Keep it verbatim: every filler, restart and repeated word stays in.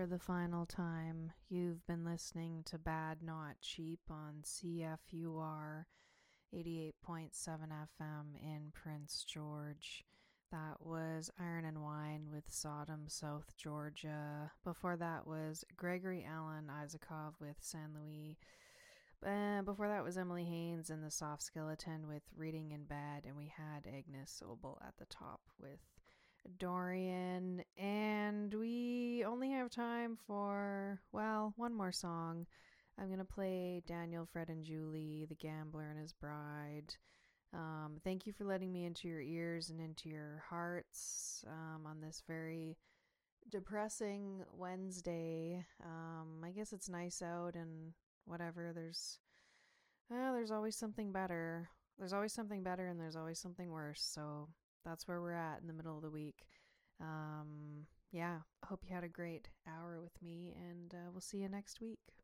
for the final time. You've been listening to Bad Not Cheap on C F U R eighty-eight point seven F M in Prince George. That was Iron and Wine with Sodom, South Georgia. Before that was Gregory Alan Isakov with San Luis. Uh, before that was Emily Haynes and the Soft Skeleton with Reading in Bed. And we had Agnes Obel at the top with Dorian. And we only have time for, well, one more song. I'm going to play Daniel, Fred and Julie, The Gambler and His Bride. Um, thank you for letting me into your ears and into your hearts um, on this very depressing Wednesday. Um, I guess it's nice out and whatever. There's, uh, there's always something better. There's always something better and there's always something worse. So that's where we're at in the middle of the week. Um, yeah, I hope you had a great hour with me and uh, we'll see you next week.